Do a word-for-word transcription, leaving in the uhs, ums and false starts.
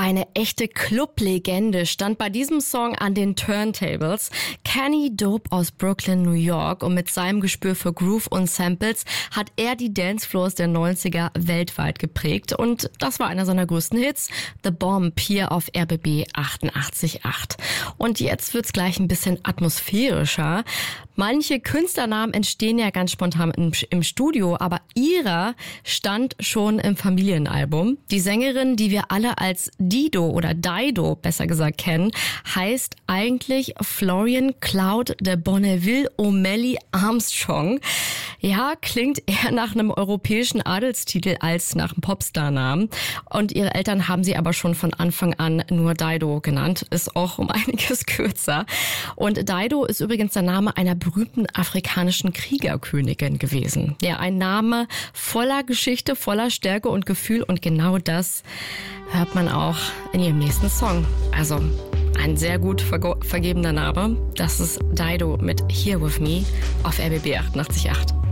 eine echte Clublegende stand bei diesem Song an den Turntables. Kenny Dope aus Brooklyn, New York, und mit seinem Gespür für Groove und Samples hat er die Dancefloors der neunziger weltweit geprägt, und das war einer seiner größten Hits, The Bomb, hier auf R B B achtundachtzig Komma acht. Und jetzt wird's gleich ein bisschen atmosphärischer. Manche Künstlernamen entstehen ja ganz spontan im, im Studio, aber ihrer stand schon im Familienalbum. Die Sängerin, die wir alle als Dido oder Dido besser gesagt kennen, heißt eigentlich Florian Claude de Bonneville O'Malley Armstrong. Ja, klingt eher nach einem europäischen Adelstitel als nach einem Popstar-Namen. Und ihre Eltern haben sie aber schon von Anfang an nur Dido genannt. Ist auch um einiges kürzer. Und Dido ist übrigens der Name einer berühmten afrikanischen Kriegerkönigin gewesen. Ja, ein Name voller Geschichte, voller Stärke und Gefühl. Und genau das hört man auch in ihrem nächsten Song. Also ein sehr gut vergebener Name. Das ist Dido mit Here With Me auf R B B achtundachtzig Komma acht.